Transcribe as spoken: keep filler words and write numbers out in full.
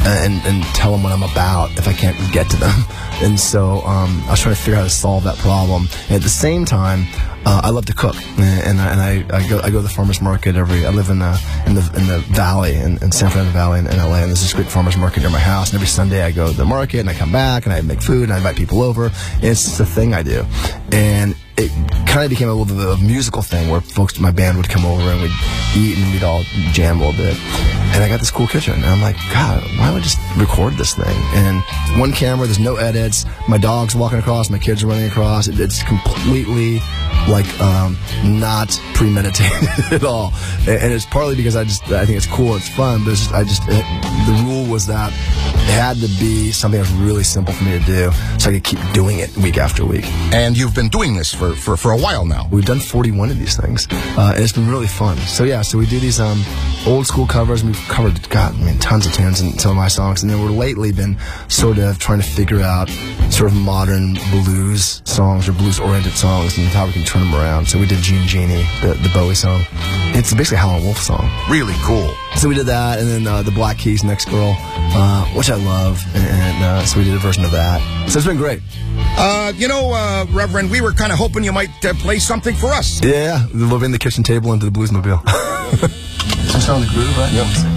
and, and tell them what I'm about if I can't get to them. And so um, I was trying to figure out how to solve that problem. And at the same time, uh, I love to cook, and, I, and I, I go I go to the farmers market every. I live in the in the in the valley in, in San Fernando Valley in, in L A, and there's this great farmers market near my house. And every Sunday I go to the market and I come back and I make food and I invite people over. And it's just a thing I do, and it kind of became a little bit of a musical thing where folks, my band would come over and we'd eat and we'd all jam a little bit. And I got this cool kitchen, and I'm like, God, why don't I just record this thing? And one camera, there's no edits. My dog's walking across, my kids are running across. It, it's completely like um, not premeditated at all. And, and it's partly because I just I think it's cool, it's fun, but it's just, I just it, the rule was that it had to be something that was really simple for me to do, so I could keep doing it week after week. And you've been doing this for for, for a while now. We've done forty-one of these things, uh, and it's been really fun. So yeah, so we do these um, old school covers, and we've covered, God, I mean, tons of tunes in some of my songs, and then we're lately been sort of trying to figure out sort of modern blues songs or blues-oriented songs and how we can turn them around. So we did Gene Genie, the, the Bowie song. It's basically a Howlin' Wolf song. Really cool. So we did that, and then uh, the Black Keys, Next Girl, uh, which I love, and, and uh, so we did a version of that. So it's been great. Uh, you know, uh, Reverend, we were kind of hoping you might uh, play something for us. Yeah, moving the kitchen table into the Bluesmobile. Is this on the groove, right? Yep.